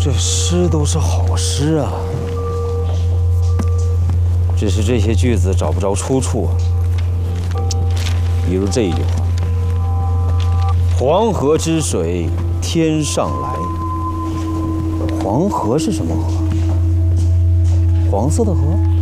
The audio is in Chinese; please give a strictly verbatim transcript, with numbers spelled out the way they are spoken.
这诗都是好诗啊，只是这些句子找不着出处。比如这一句话：“黄河之水天上来。”黄河是什么河？黄色的河？